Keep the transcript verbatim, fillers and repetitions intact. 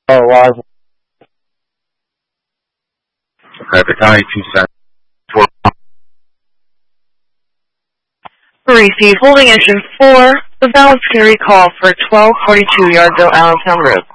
Oh, live. Okay, Battalion two seven four. Receive holding engine four, the balance can recall for twelve forty-two Yardville Allentown Road.